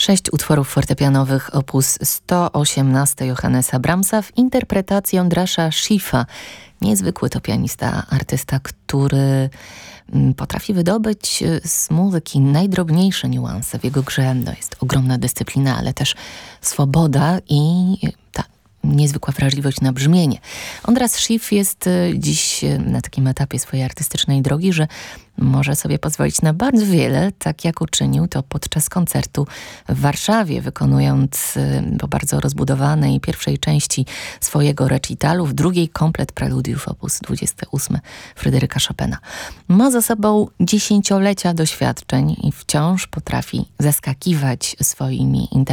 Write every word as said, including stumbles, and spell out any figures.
Sześć utworów fortepianowych opus sto osiemnaście Johannesa Brahmsa w interpretacji Ondrasza Schiffa. Niezwykły to pianista, artysta, który potrafi wydobyć z muzyki najdrobniejsze niuanse. W jego grze no, jest ogromna dyscyplina, ale też swoboda i ta niezwykła wrażliwość na brzmienie. Ondras Schiff jest dziś na takim etapie swojej artystycznej drogi, że może sobie pozwolić na bardzo wiele, tak jak uczynił to podczas koncertu w Warszawie, wykonując po bardzo rozbudowanej pierwszej części swojego recitalu, w drugiej komplet preludiów opus dwadzieścia osiem Fryderyka Chopina. Ma za sobą dziesięciolecia doświadczeń i wciąż potrafi zaskakiwać swoimi interpretacjami.